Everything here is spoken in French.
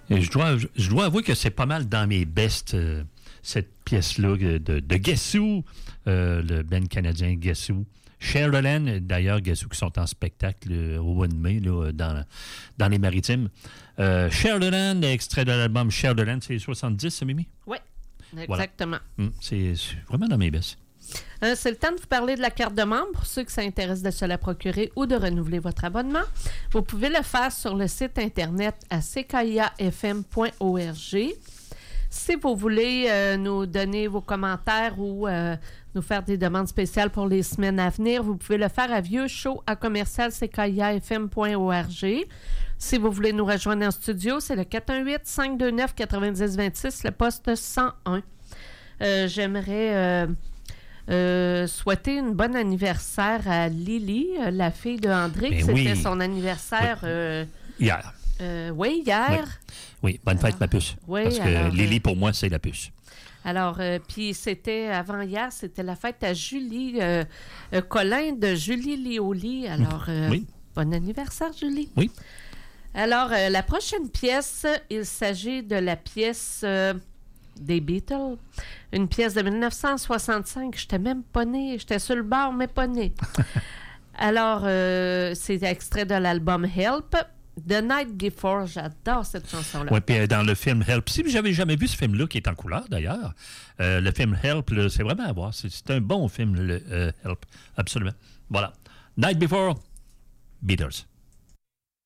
Et je dois avouer que c'est pas mal dans mes bests, cette pièce-là de Guess Who, le band canadien Guess Who. Cher de laine, d'ailleurs, Guess Who qui sont en spectacle au mois de mai là, dans les Maritimes. Cher de laine, extrait de l'album Cher de laine, c'est 70, c'est Mimi? Oui, exactement. Voilà. C'est vraiment dans mes bests. C'est le temps de vous parler de la carte de membre pour ceux qui s'intéressent de se la procurer ou de renouveler votre abonnement. Vous pouvez le faire sur le site internet à ckiafm.org. Si vous voulez nous donner vos commentaires ou nous faire des demandes spéciales pour les semaines à venir, vous pouvez le faire à vieuxshow@ckiafm.org. Si vous voulez nous rejoindre en studio, c'est le 418-529-9026, le poste 101. J'aimerais souhaiter une bonne anniversaire à Lily, la fille de André, Ben qui oui. c'était son anniversaire Hier. oui, hier. Oui, bonne fête, ma puce. Oui, parce que alors, Lily, pour moi, c'est la puce. Alors, puis c'était, avant hier, c'était la fête à Julie Colin de Julie Lioli. Alors, Oui. bon anniversaire, Julie. Oui. Alors, la prochaine pièce, il s'agit de la pièce des Beatles. Une pièce de 1965. J'étais même pas née. J'étais sur le bord, mais pas née. Alors, c'est extrait de l'album Help. The Night Before, j'adore cette chanson-là. Oui, puis dans le film Help, si j'avais jamais vu ce film-là, qui est en couleur d'ailleurs, le film Help, là, c'est vraiment à voir. C'est un bon film, le Help, absolument. Voilà. Night Before, Beatles.